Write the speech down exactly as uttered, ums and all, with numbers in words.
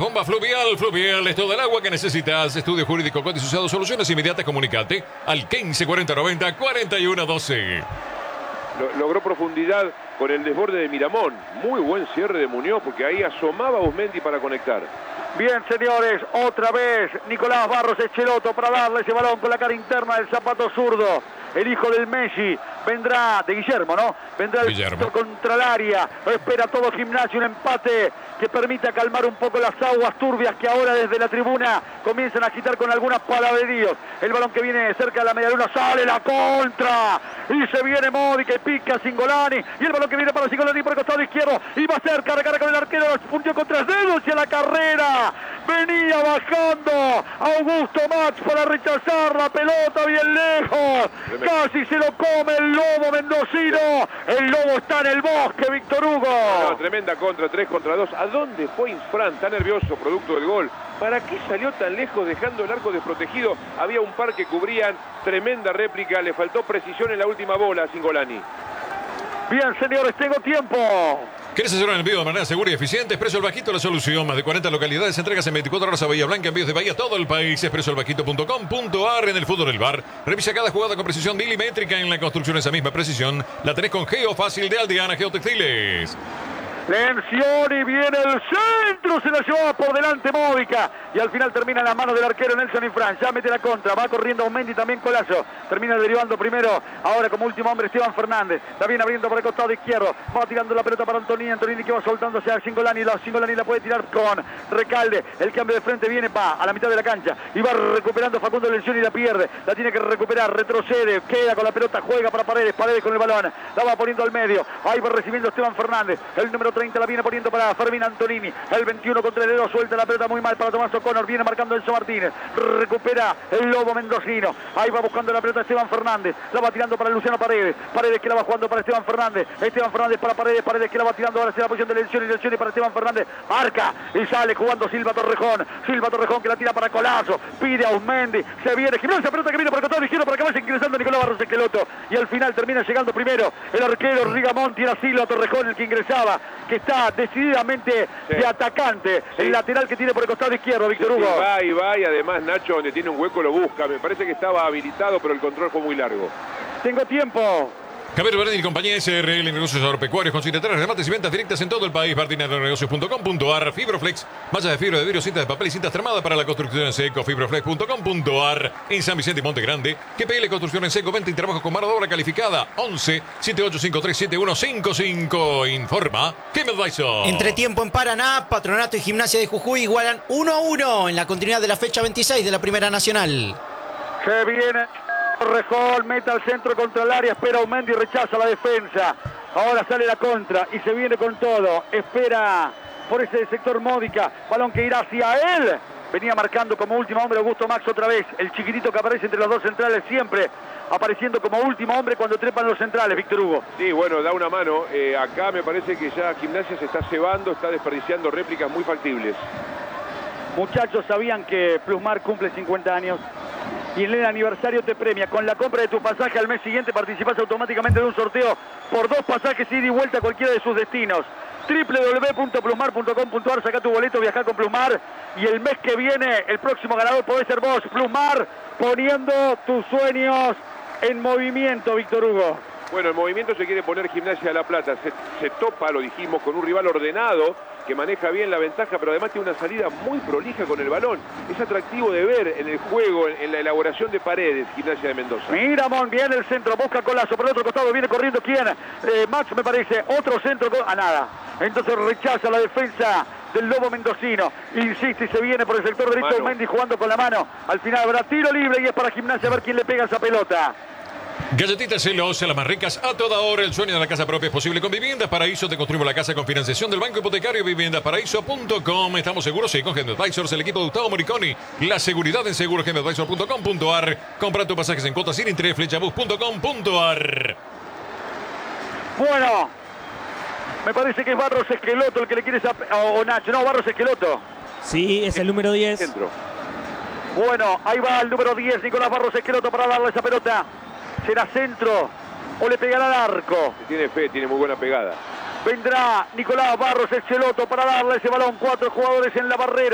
bomba Fluvial. Fluvial es todo el agua que necesitas. Estudio jurídico cotizado. Soluciones inmediatas. Comunicate al quince cuarenta noventa cuarenta y uno doce. Logró profundidad con el desborde de Miramón. Muy buen cierre de Muñoz, porque ahí asomaba Usmendi para conectar. Bien, señores, otra vez Nicolás Barros Esqueloto para darle ese balón con la cara interna del zapato zurdo. El hijo del Messi vendrá, de Guillermo, ¿no? Vendrá el Guillermo contra el área. Espera todo Gimnasia, un empate que permita calmar un poco las aguas turbias que ahora desde la tribuna comienzan a agitar con algunas palabreríos. El balón que viene cerca de la medialuna, sale la contra. Y se viene Módica y pica Cingolani. Y el balón que viene para Cingolani por el costado izquierdo. Y va a ser cara a cara con el arquero. Puntió con tres dedos y a la carrera. Venía bajando Augusto Max para rechazar la pelota bien lejos. Casi se lo come el lobo mendocino. El lobo está en el bosque, Víctor Hugo. No, no, tremenda contra, tres contra dos. ¿A dónde fue Infran? Tan nervioso, producto del gol. ¿Para qué salió tan lejos dejando el arco desprotegido? Había un par que cubrían. Tremenda réplica. Le faltó precisión en la última bola a Cingolani. Bien, señores, tengo tiempo. ¿Querés hacer un envío de manera segura y eficiente? Expreso El Bajito, la solución. Más de cuarenta localidades, entregas en veinticuatro horas a Bahía Blanca, envíos de Bahía a todo el país. expreso el bajito punto com punto a r. En el fútbol del bar. Revisa cada jugada con precisión milimétrica. En la construcción esa misma precisión la tenés con Geo Fácil de Aldeana Geotextiles. Tensión y viene el centro, se la llevaba por delante Módica y al final termina en la mano del arquero Nelson Infran. Ya mete la contra, va corriendo Aumendi también Colazo, termina derivando primero, ahora como último hombre Esteban Fernández, la viene abriendo por el costado izquierdo, va tirando la pelota para Antonini, Antonini que va soltándose a Cingolani, la Cingolani la puede tirar con Recalde, el cambio de frente viene, va a la mitad de la cancha y va recuperando Facundo Lencioni y la pierde, la tiene que recuperar, retrocede, queda con la pelota, juega para Paredes, Paredes con el balón, la va poniendo al medio, ahí va recibiendo Esteban Fernández, el número treinta la viene poniendo para Fermín Antonini, el veintiuno contra el dedo, suelta la pelota muy mal para Tomás O'Connor, viene marcando Enzo Martínez, recupera el lobo mendocino, ahí va buscando la pelota Esteban Fernández, la va tirando para Luciano Paredes, Paredes que la va jugando para Esteban Fernández, Esteban Fernández para Paredes, Paredes que la va tirando ahora hacia la posición de Lencioni, Lencioni para Esteban Fernández, marca y sale jugando Silva Torrejón, Silva Torrejón que la tira para Colazo, pide a Usmendi, se viene Gimnasia, pelota que viene por el costado izquierdo para que vaya ingresando Nicolás Barros Esqueloto y al final termina llegando primero el arquero Rigamón, tira Silva Torrejón el que ingresaba, que está decididamente sí. de atacante, sí. el lateral que tiene por el costado izquierdo, Víctor Hugo. Sí, va y va y además Nacho donde tiene un hueco lo busca, me parece que estaba habilitado pero el control fue muy largo. Tengo tiempo. Javier Berni y compañía S R L Negocios Agropecuarios con cincuenta remates y ventas directas en todo el país. Martínez de negocios punto com punto a r. Fibroflex, mallas de fibra de vidrio, cintas de papel y cintas tramadas para la construcción en seco. Fibroflex punto com punto a r. En San Vicente y Monte Grande. G P L Construcción en seco, venta y trabajo con mano de obra calificada. once, setenta y ocho cincuenta y tres, setenta y uno cincuenta y cinco. Informa Kemel Dyson. Entretiempo en Paraná. Patronato y Gimnasia de Jujuy igualan uno a uno en la continuidad de la fecha veintiséis de la Primera Nacional. Se viene Torrejón, mete al centro contra el área, espera Aumendi y rechaza la defensa. Ahora sale la contra y se viene con todo. Espera por ese sector Módica, balón que irá hacia él. Venía marcando como último hombre Augusto Max otra vez, el chiquitito que aparece entre los dos centrales siempre, apareciendo como último hombre cuando trepan los centrales, Víctor Hugo. Sí, bueno, da una mano. Eh, acá me parece que ya Gimnasia se está cebando, está desperdiciando réplicas muy factibles. Muchachos, ¿sabían que Plusmar cumple cincuenta años? Y en el aniversario te premia. Con la compra de tu pasaje al mes siguiente participás automáticamente de un sorteo por dos pasajes ida y vuelta a cualquiera de sus destinos. doble u doble u doble u punto plusmar punto com punto a r, saca tu boleto, viajá con Plusmar y el mes que viene el próximo ganador podés ser vos. Plusmar, poniendo tus sueños en movimiento, Víctor Hugo. Bueno, el movimiento se quiere poner Gimnasia de La Plata, se, se topa, lo dijimos, con un rival ordenado que maneja bien la ventaja, pero además tiene una salida muy prolija con el balón. Es atractivo de ver en el juego, en, en la elaboración de Paredes, Gimnasia de Mendoza. Miramón, viene el centro, busca Colazo, por el otro costado viene corriendo, ¿quién? Eh, Max, me parece, otro centro, a nada. Entonces rechaza la defensa del lobo mendocino, insiste y se viene por el sector derecho, Mendy jugando con la mano. Al final habrá tiro libre y es para Gimnasia a ver quién le pega esa pelota. Galletitas Celosa, las más ricas a toda hora. El sueño de la casa propia es posible con Viviendas Paraíso. Te construimos la casa con financiación del Banco Hipotecario. Viviendas Paraíso punto com. Estamos seguros, sí, con Gen Advisors, el equipo de Gustavo Moriconi. La seguridad en seguro, Gen Advisors punto com punto a r. Compra tus pasajes en cuotas sin interés, flechabus punto com punto a r. Bueno, me parece que es Barros Esqueloto el que le quiere... O Nacho, no, Barros Esqueloto. Sí, es el número diez. Centro. Bueno, ahí va el número diez, Nicolás Barros Esqueloto, para darle esa pelota. ¿Será centro o le pegará al arco? Tiene fe, tiene muy buena pegada. Vendrá Nicolás Barros Esqueloto para darle ese balón. Cuatro jugadores en la barrera.